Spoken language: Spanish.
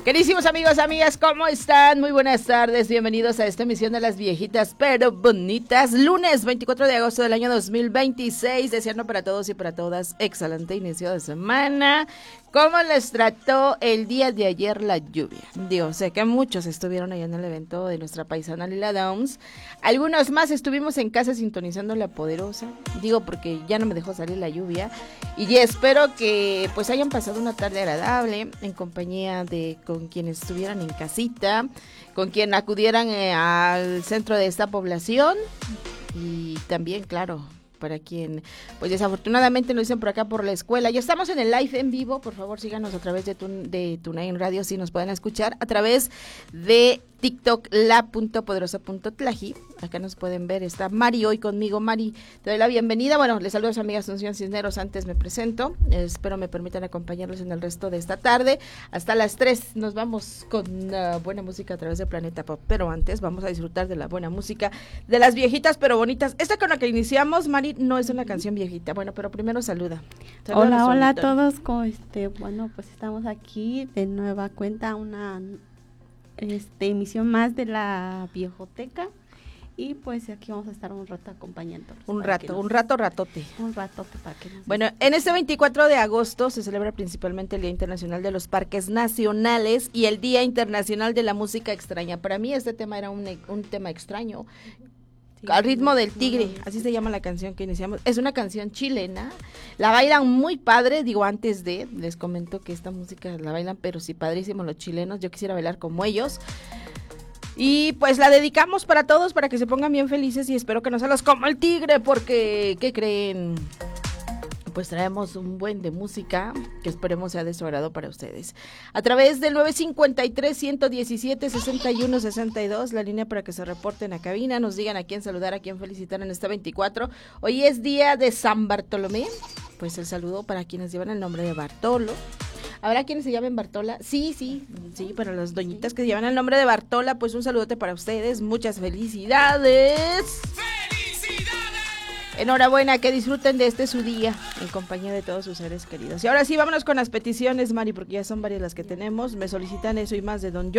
Queridísimos amigos, amigas, ¿cómo están? Muy buenas tardes, bienvenidos a esta emisión de Las Viejitas pero Bonitas, lunes 24 de agosto del año 2026, deseando para todos y para todas excelente inicio de semana. ¿Cómo les trató el día de ayer la lluvia? Digo, sé que muchos estuvieron allá en el evento de nuestra paisana Lila Downs, algunos más estuvimos en casa sintonizando La Poderosa, digo porque ya no me dejó salir la lluvia, y espero que pues hayan pasado una tarde agradable en compañía de con quienes estuvieran en casita, con quien acudieran al centro de esta población y también, claro, para quien, pues desafortunadamente nos dicen por acá por la escuela. Ya estamos en el live en vivo, por favor síganos a través de TuneIn Radio si nos pueden escuchar, a través de TikTok, la.poderosa.tlaji. Acá nos pueden ver, está Mari hoy conmigo. Mari, te doy la bienvenida. Bueno, les saludo a su amiga Asunción Cisneros, antes me presento. Espero me permitan acompañarlos en el resto de esta tarde. Hasta las 3 nos vamos con buena música a través de Planeta Pop. Pero antes vamos a disfrutar de la buena música de Las Viejitas pero Bonitas. Esta con la que iniciamos, Mari, no es una canción viejita. Bueno, pero primero saluda. Hola a todos. Bueno, pues estamos aquí de nueva cuenta, una emisión más de la Viejoteca, y pues aquí vamos a estar un rato acompañándolos. Un ratote. Para que nos Bueno, en este 24 de agosto se celebra principalmente el Día Internacional de los Parques Nacionales y el Día Internacional de la Música Extraña. Para mí este tema era un tema extraño. Al ritmo del tigre, así se llama la canción que iniciamos. Es una canción chilena, la bailan muy padre, digo antes de, les comento que esta música la bailan pero sí padrísimo los chilenos, yo quisiera bailar como ellos. Y pues la dedicamos para todos, para que se pongan bien felices y espero que no se los coma el tigre, porque, ¿qué creen? Pues traemos un buen de música que esperemos sea de su agrado para ustedes. A través del 953-117-6162, la línea para que se reporten a cabina, nos digan a quién saludar, a quién felicitar en este 24. Hoy es día de San Bartolomé, pues el saludo para quienes llevan el nombre de Bartolo. ¿Habrá quienes se llamen Bartola? Sí, para las doñitas que llevan el nombre de Bartola, pues un saludote para ustedes, muchas felicidades. Enhorabuena, que disfruten de su día en compañía de todos sus seres queridos. Y ahora sí, vámonos con las peticiones, Mari, porque ya son varias las que tenemos. Me solicitan eso y más de Don